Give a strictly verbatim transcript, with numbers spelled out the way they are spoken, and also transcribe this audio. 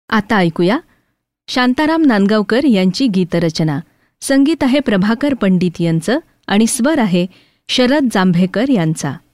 आता ऐकूया शांताराम नांदगावकर यांची गीतरचना. संगीत आहे प्रभाकर पंडित यांचं आणि स्वर आहे शरद जांभेकर यांचा.